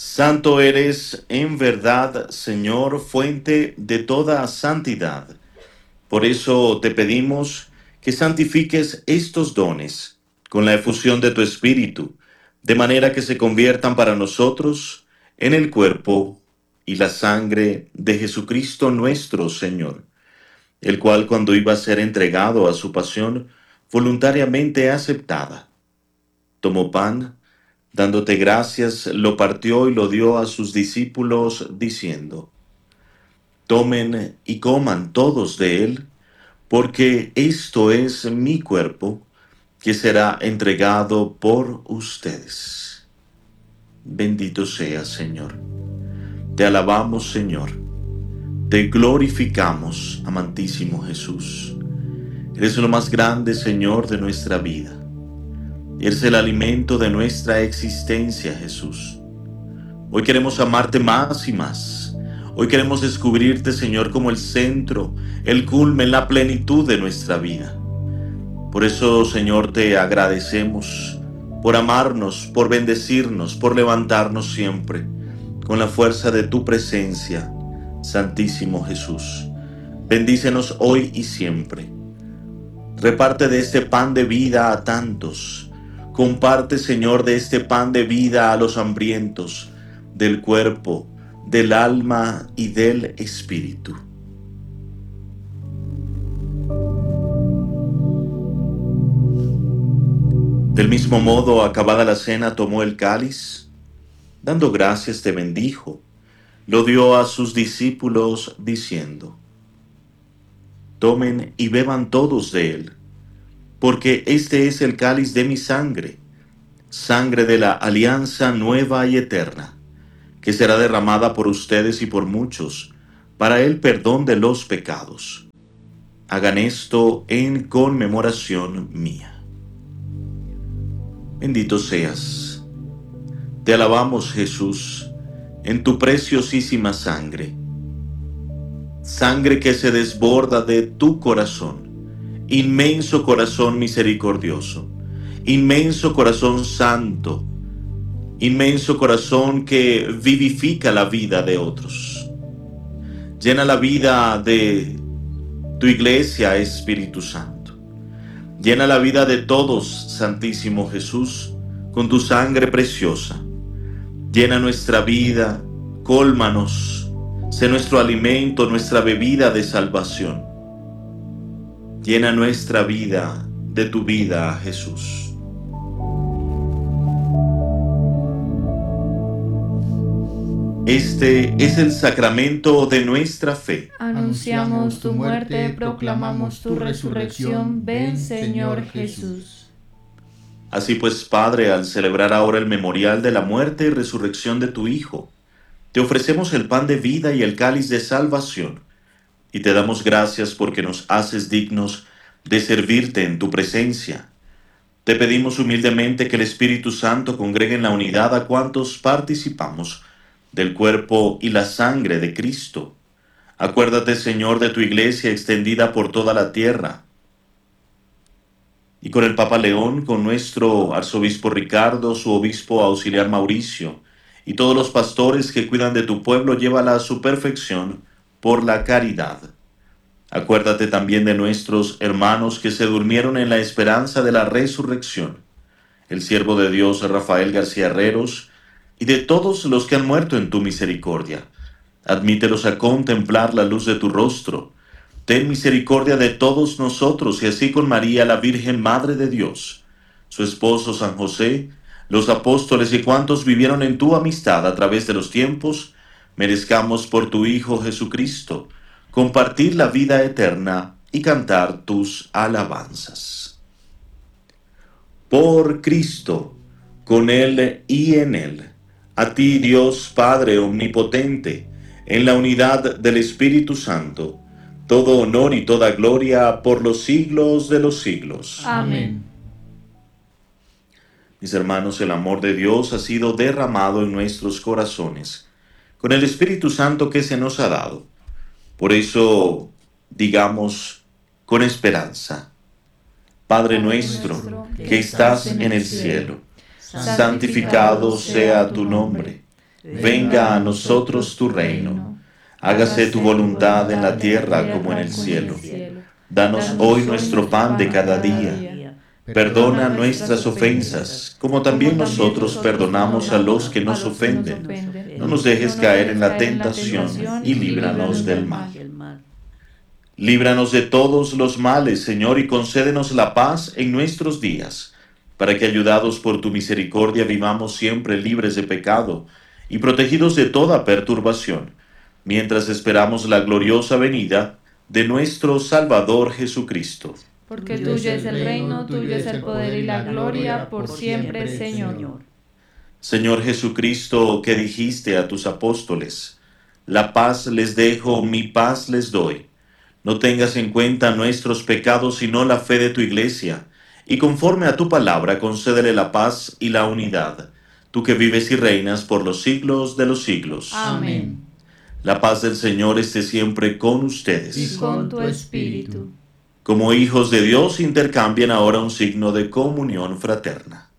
Santo eres en verdad, Señor, fuente de toda santidad. Por eso te pedimos que santifiques estos dones con la efusión de tu Espíritu, de manera que se conviertan para nosotros en el cuerpo y la sangre de Jesucristo nuestro Señor, el cual cuando iba a ser entregado a su pasión, voluntariamente aceptada, tomó pan, dándote gracias, lo partió y lo dio a sus discípulos, diciendo: Tomen y coman todos de él, porque esto es mi cuerpo, que será entregado por ustedes. Bendito seas, Señor. Te alabamos, Señor. Te glorificamos, amantísimo Jesús. Eres lo más grande, Señor, de nuestra vida. Eres el alimento de nuestra existencia, Jesús. Hoy queremos amarte más y más. Hoy queremos descubrirte, Señor, como el centro, el culmen, la plenitud de nuestra vida. Por eso, Señor, te agradecemos por amarnos, por bendecirnos, por levantarnos siempre con la fuerza de tu presencia, Santísimo Jesús. Bendícenos hoy y siempre. Reparte de este pan de vida a tantos. Comparte, Señor, de este pan de vida a los hambrientos, del cuerpo, del alma y del espíritu. Del mismo modo, acabada la cena, tomó el cáliz, dando gracias te bendijo, lo dio a sus discípulos diciendo: Tomen y beban todos de él, porque este es el cáliz de mi sangre, sangre de la alianza nueva y eterna, que será derramada por ustedes y por muchos, para el perdón de los pecados. Hagan esto en conmemoración mía. Bendito seas. Te alabamos, Jesús, en tu preciosísima sangre. Sangre que se desborda de tu corazón, inmenso corazón misericordioso, inmenso corazón santo, inmenso corazón que vivifica la vida de otros. Llena la vida de tu iglesia, Espíritu Santo. Llena la vida de todos, Santísimo Jesús, con tu sangre preciosa. Llena nuestra vida, cólmanos, sé nuestro alimento, nuestra bebida de salvación. Llena nuestra vida de tu vida, Jesús. Este es el sacramento de nuestra fe. Anunciamos tu muerte, proclamamos tu resurrección. Ven, Señor Jesús. Así pues, Padre, al celebrar ahora el memorial de la muerte y resurrección de tu Hijo, te ofrecemos el pan de vida y el cáliz de salvación, y te damos gracias porque nos haces dignos de servirte en tu presencia. Te pedimos humildemente que el Espíritu Santo congregue en la unidad a cuantos participamos del cuerpo y la sangre de Cristo. Acuérdate, Señor, de tu iglesia extendida por toda la tierra. Y con el Papa León, con nuestro arzobispo Ricardo, su obispo auxiliar Mauricio, y todos los pastores que cuidan de tu pueblo, llévala a su perfección por la caridad. Acuérdate también de nuestros hermanos que se durmieron en la esperanza de la resurrección, el siervo de Dios Rafael García Herreros, y de todos los que han muerto en tu misericordia. Admítelos a contemplar la luz de tu rostro. Ten misericordia de todos nosotros, y así con María, la Virgen Madre de Dios, su esposo San José, los apóstoles y cuantos vivieron en tu amistad a través de los tiempos, merezcamos por tu Hijo Jesucristo compartir la vida eterna y cantar tus alabanzas. Por Cristo, con Él y en Él, a ti, Dios Padre omnipotente, en la unidad del Espíritu Santo, todo honor y toda gloria por los siglos de los siglos. Amén. Mis hermanos, el amor de Dios ha sido derramado en nuestros corazones con el Espíritu Santo que se nos ha dado. Por eso, digamos con esperanza: Padre nuestro que estás en el cielo, santificado sea tu nombre. Venga a nosotros tu reino. Hágase tu voluntad en la tierra como en el cielo. Danos hoy nuestro pan de cada día. Perdona nuestras ofensas, como también nosotros perdonamos a los que nos ofenden. No nos dejes caer en la tentación y líbranos del mal. Líbranos de todos los males, Señor, y concédenos la paz en nuestros días, para que, ayudados por tu misericordia, vivamos siempre libres de pecado y protegidos de toda perturbación, mientras esperamos la gloriosa venida de nuestro Salvador Jesucristo. Porque tuyo es el reino, tuyo es el poder y la gloria, por siempre, Señor. Señor Jesucristo, que dijiste a tus apóstoles, la paz les dejo, mi paz les doy. No tengas en cuenta nuestros pecados, sino la fe de tu iglesia, y conforme a tu palabra concédele la paz y la unidad, tú que vives y reinas por los siglos de los siglos. Amén. La paz del Señor esté siempre con ustedes. Y con tu espíritu. Como hijos de Dios, intercambien ahora un signo de comunión fraterna.